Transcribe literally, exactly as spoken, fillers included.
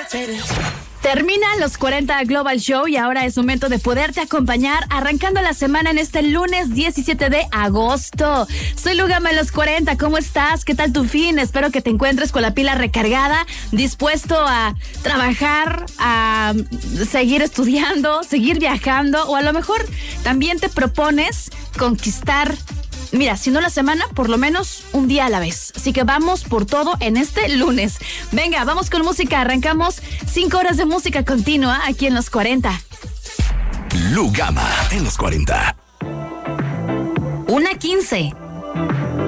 Termina los cuarenta Global Show y ahora es momento de poderte acompañar arrancando la semana en este lunes diecisiete de agosto. Soy Lu Gama en los cuarenta, ¿cómo estás? ¿Qué tal tu fin? Espero que te encuentres con la pila recargada, dispuesto a trabajar, a seguir estudiando, seguir viajando o a lo mejor también te propones conquistar. Mira, si no la semana, por lo menos un día a la vez. Así que vamos por todo en este lunes. Venga, vamos con música. Arrancamos cinco horas de música continua aquí en los cuarenta. Lu Gama en los cuarenta. Una quince.